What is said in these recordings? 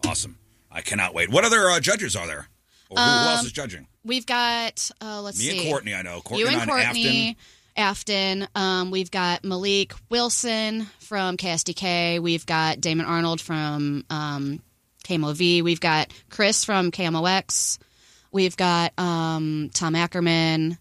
Awesome. I cannot wait. What other judges are there? Or who else is judging? We've got, let's see. Me and Courtney, I know. You and Courtney Afton. We've got Malik Wilson from KSDK. We've got Damon Arnold from KMOV. We've got Chris from KMOX. We've got Tom Ackerman,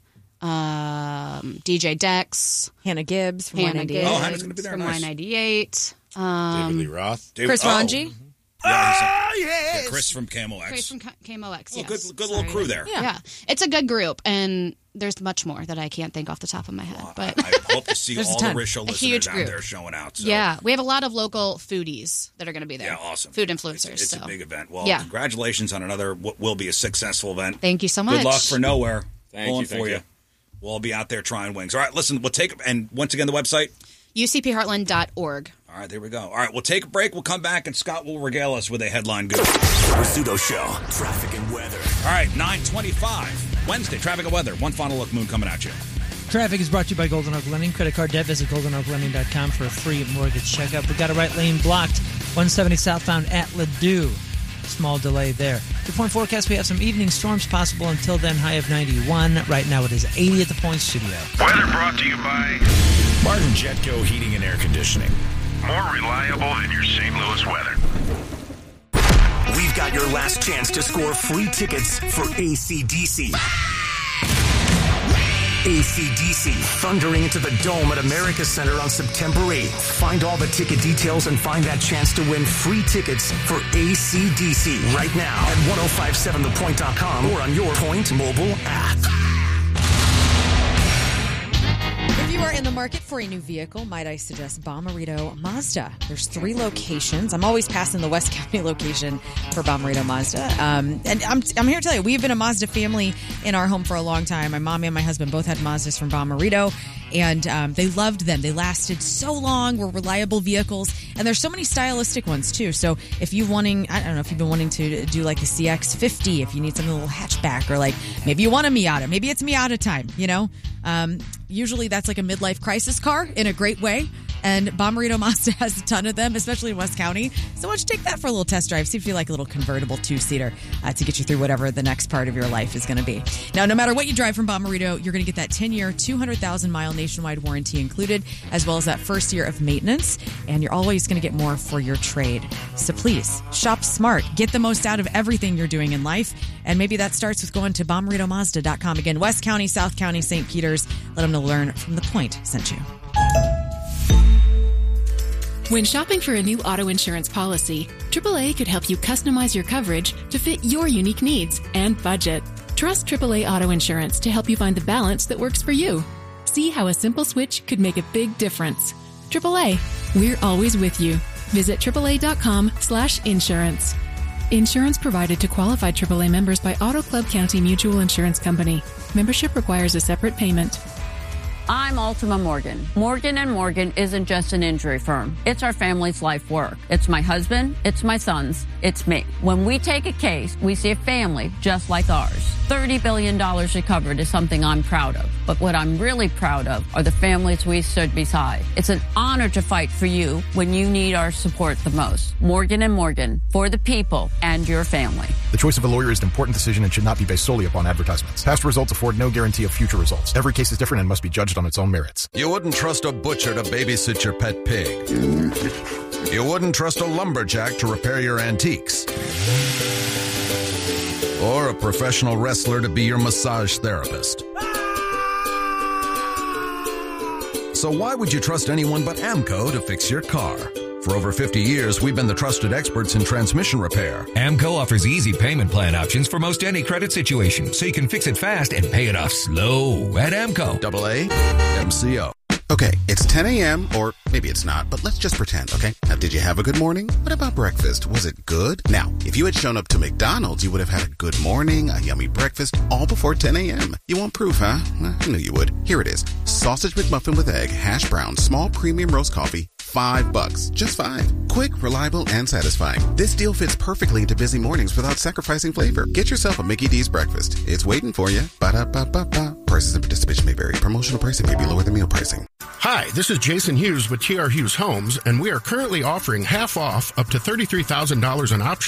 DJ Dex. Hannah Gibbs from Y98. Oh, Hannah's going to be there. From Nice. Y98. David Lee Roth. Chris Ranji. Yeah, Chris from KMOX. Chris from KMOX, Oh, yes. good little crew there. Yeah. It's a good group, and there's much more that I can't think off the top of my head. But I hope to see There's a all ton. the Rich Show A listeners huge out group. there showing out. So. Yeah, we have a lot of local foodies that are going to be there. Yeah, awesome. Food influencers. It's so. a big event. Well, Yeah. congratulations on another what will be a successful event. Thank you so much. Good luck for Nowhere. Thank For you. We'll all be out there trying wings. All right, listen, we'll take, and once again, the website? UCPHeartland.org. All right, there we go. All right, we'll take a break. We'll come back, and Scott will regale us with a headline good. Rizzuto Show, traffic and weather. All right, 9:25, Wednesday, traffic and weather. One final look, Moon, coming at you. Traffic is brought to you by Golden Oak Lending. Credit card debt, visit goldenoaklending.com for a free mortgage checkup. We've got a right lane blocked, 170 southbound at Ladue. Small delay there. The point forecast, we have some evening storms possible until then, high of 91. Right now it is 80 at the Point Studio. Weather brought to you by Martin Jetco Heating and Air Conditioning. more reliable than your St. Louis weather. We've got your last chance to score free tickets for AC/DC. AC/DC, thundering into the Dome at America Center on September 8th. Find all the ticket details and find that chance to win free tickets for AC/DC right now at 1057thepoint.com or on your Point mobile app. If you are in the market for a new vehicle, might I suggest Bomarito Mazda. There's 3 locations. I'm always passing the West County location for Bomarito Mazda. And I'm here to tell you, we've been a Mazda family in our home for a long time. My mom and my husband both had Mazdas from Bomarito, and they loved them. They lasted so long, were reliable vehicles, and there's so many stylistic ones too. So if you've been wanting to do like the CX-50, if you need something a little hatchback, or like maybe you want a Miata, maybe it's Miata time, you know? Usually that's like a midlife crisis car in a great way. And Bomarito Mazda has a ton of them, especially in West County. So why don't you take that for a little test drive? See if you like a little convertible 2-seater to get you through whatever the next part of your life is going to be. Now, no matter what you drive from Bomarito, you're going to get that 10-year, 200,000-mile nationwide warranty included, as well as that first year of maintenance. And you're always going to get more for your trade. So please, shop smart. Get the most out of everything you're doing in life. And maybe that starts with going to BomaritoMazda.com. Again, West County, South County, St. Peters. Let them know Learn from the Point sent you. When shopping for a new auto insurance policy, AAA could help you customize your coverage to fit your unique needs and budget. Trust AAA Auto Insurance to help you find the balance that works for you. See how a simple switch could make a big difference. AAA, we're always with you. Visit AAA.com/insurance. Insurance provided to qualified AAA members by Auto Club County Mutual Insurance Company. Membership requires a separate payment. I'm Ultima Morgan. Morgan & Morgan isn't just an injury firm. It's our family's life work. It's my husband, it's my sons, it's me. When we take a case, we see a family just like ours. $30 billion recovered is something I'm proud of. But what I'm really proud of are the families we stood beside. It's an honor to fight for you when you need our support the most. Morgan & Morgan, for the people and your family. The choice of a lawyer is an important decision and should not be based solely upon advertisements. Past results afford no guarantee of future results. Every case is different and must be judged on its own merits. You wouldn't trust a butcher to babysit your pet pig. You wouldn't trust a lumberjack to repair your antiques. Or a professional wrestler to be your massage therapist. So why would you trust anyone but AMCO to fix your car? For over 50 years, we've been the trusted experts in transmission repair. AMCO offers easy payment plan options for most any credit situation, so you can fix it fast and pay it off slow at AMCO. AAMCO. Okay, it's 10 a.m., or maybe it's not, but let's just pretend, okay? Now, did you have a good morning? What about breakfast? Was it good? Now, if you had shown up to McDonald's, you would have had a good morning, a yummy breakfast, all before 10 a.m. You want proof, huh? Well, I knew you would. Here it is. Sausage McMuffin with egg, hash brown, small premium roast coffee, $5. Just $5. Quick, reliable, and satisfying. This deal fits perfectly into busy mornings without sacrificing flavor. Get yourself a Mickey D's breakfast. It's waiting for you. Ba-da-ba-ba-ba. Prices and participation may vary. Promotional pricing may be lower than meal pricing. Hi, this is Jason Hughes with TR Hughes Homes, and we are currently offering half off up to $33,000 in options